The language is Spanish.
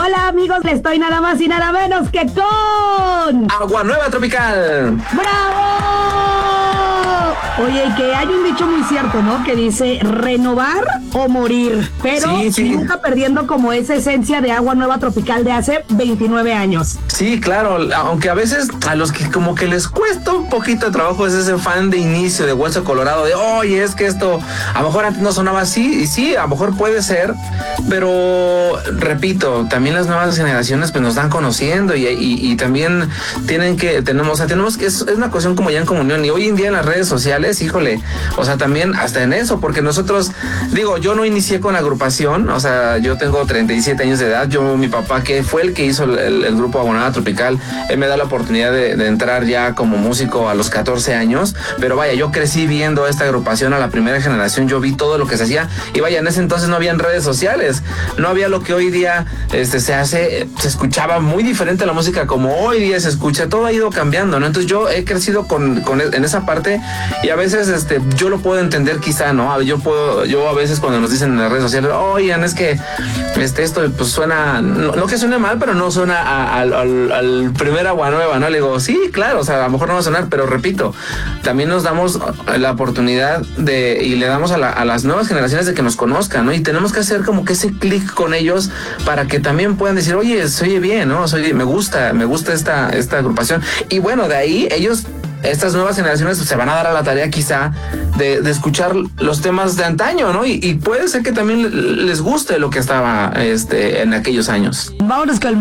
Hola amigos, estoy nada más y nada menos que con Agua Nueva Tropical. ¡Bravo! Oye, que hay un dicho muy cierto, ¿no? Que dice renovar o morir, pero sí. nunca perdiendo como esa esencia de Agua Nueva Tropical de hace 29 años. Sí, claro, aunque a veces a los que como que les cuesta un poquito de trabajo es ese fan de inicio de Hueso Colorado, de oye, es que esto a lo mejor antes no sonaba así, y sí, a lo mejor puede ser, pero repito, también las nuevas generaciones pues nos están conociendo y también tenemos que, es una cuestión como ya en comunión, y hoy en día en las redes sociales, híjole, o sea, también hasta en eso, porque nosotros, digo, yo no inicié con la agrupación, o sea, yo tengo 37 años de edad, mi papá que fue el que hizo el grupo Agua Nueva Tropical, él me da la oportunidad de entrar ya como músico a los 14 años, pero vaya, yo crecí viendo esta agrupación a la primera generación, yo vi todo lo que se hacía, y vaya, en ese entonces no habían redes sociales, no había lo que hoy día se hace, se escuchaba muy diferente la música como hoy día se escucha, todo ha ido cambiando, ¿no? Entonces yo he crecido en esa parte, y a veces yo lo puedo entender quizá, ¿no? Yo a veces cuando nos dicen en las redes sociales, oigan, es que esto pues suena, no que suene mal, pero no suena al primer Agua Nueva, ¿no? Le digo, sí, claro, o sea, a lo mejor no va a sonar, pero repito, también nos damos la oportunidad y le damos a las nuevas generaciones de que nos conozcan, ¿no? Y tenemos que hacer como que ese clic con ellos para que también puedan decir, oye, se oye bien, ¿no? Me gusta esta agrupación. Y bueno, de ahí estas nuevas generaciones se van a dar a la tarea quizá de escuchar los temas de antaño, ¿no? Y puede ser que también les guste lo que estaba en aquellos años. Vámonos con